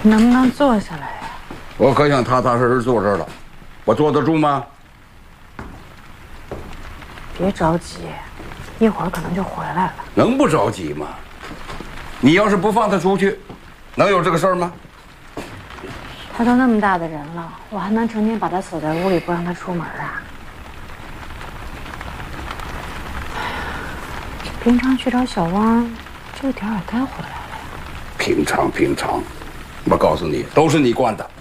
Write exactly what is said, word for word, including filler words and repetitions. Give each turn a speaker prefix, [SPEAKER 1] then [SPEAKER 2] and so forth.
[SPEAKER 1] 能不能坐下来呀？
[SPEAKER 2] 我可想踏踏实实坐这儿了，我坐得住吗？
[SPEAKER 1] 别着急，一会儿可能就回来了。
[SPEAKER 2] 能不着急吗？你要是不放他出去，能有这个事儿吗？
[SPEAKER 1] 他都那么大的人了，我还能成天把他锁在屋里不让他出门啊？平常去找小汪，这个点儿也该回来了呀。
[SPEAKER 2] 平常平常，我告诉你，都是你惯的。